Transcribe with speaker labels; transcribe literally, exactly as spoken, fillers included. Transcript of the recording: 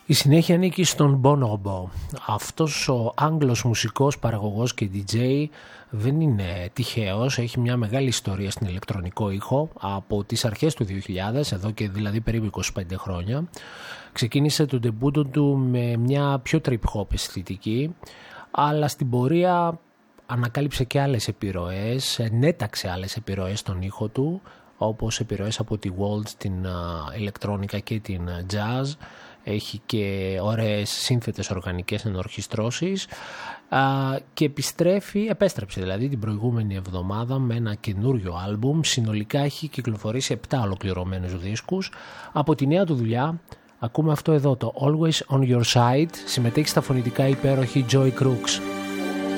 Speaker 1: Η συνέχεια ανήκει στον Bonobo. Αυτός ο Άγγλος μουσικός, παραγωγός και ντι τζέι δεν είναι τυχαίος, έχει μια μεγάλη ιστορία στην ηλεκτρονικό ήχο από τις αρχές του δύο χιλιάδες, εδώ και δηλαδή περίπου είκοσι πέντε χρόνια. Ξεκίνησε το ντεμπούτο του με μια πιο trip hop αισθητική, αλλά στην πορεία ανακάλυψε και άλλες επιρροές, ενέταξε άλλες επιρροές στον ήχο του, όπως επιρροές από τη Waltz, την ηλεκτρόνικα και την jazz. Έχει και ωραίες σύνθετες οργανικές ενορχιστρώσεις και επιστρέφει, επέστρεψε δηλαδή την προηγούμενη εβδομάδα με ένα καινούριο άλμπουμ. Συνολικά έχει κυκλοφορήσει επτά ολοκληρωμένους δίσκους. Από τη νέα του δουλειά ακούμε αυτό εδώ, το Always on Your Side. Συμμετέχει στα φωνητικά υπέροχη Joy Crooks.